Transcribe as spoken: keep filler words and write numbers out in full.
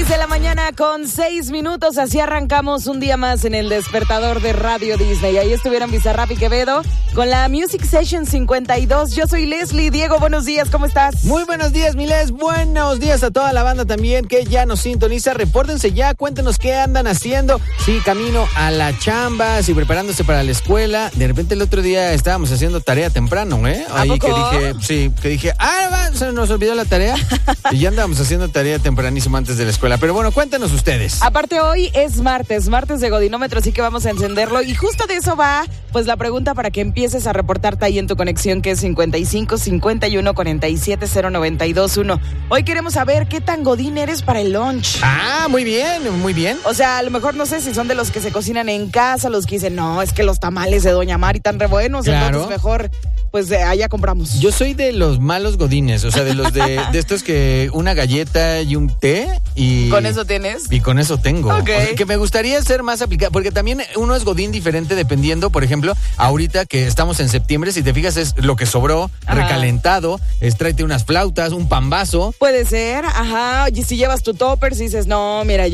de la mañana con seis minutos, así arrancamos un día más en el despertador de Radio Disney. Ahí estuvieron Bizarrap y Quevedo con la Music Session cincuenta y dos. Yo soy Leslie. Diego, buenos días, ¿cómo estás? Muy buenos días, Miles. Buenos días a toda la banda también que ya nos sintoniza. Repórtense ya, cuéntenos qué andan haciendo. Sí, camino a la chamba, sí, preparándose para la escuela. De repente el otro día estábamos haciendo tarea temprano, ¿eh? ¿A Ahí poco? que dije, sí, que dije, ah, va, se nos olvidó la tarea. Y ya andábamos haciendo tarea tempranísimo antes de la escuela. Pero bueno, cuéntanos ustedes. Aparte, hoy es martes, martes de Godinómetro, así que vamos a encenderlo. Y justo de eso va, pues, la pregunta para que empieces a reportarte ahí en tu conexión, que es cincuenta y cinco, cincuenta y uno, cuarenta y siete, cero noventa y dos uno. Hoy queremos saber qué tan godín eres para el lunch. Ah, muy bien, muy bien. O sea, a lo mejor no sé si son de los que se cocinan en casa, los que dicen, no, es que los tamales de Doña Mari tan re buenos, Claro. entonces mejor, pues, de allá compramos. Yo soy de los malos godines, o sea, de los de, de estos que una galleta y un té y... ¿Con eso tienes? Y con eso tengo. Ok. O sea, que me gustaría ser más aplicado, porque también uno es godín diferente dependiendo, por ejemplo, ahorita que estamos en septiembre, si te fijas es lo que sobró, Ajá. recalentado, es tráete unas flautas, un pambazo. Puede ser, ajá, y si llevas tu topper, si dices, no, mira, yo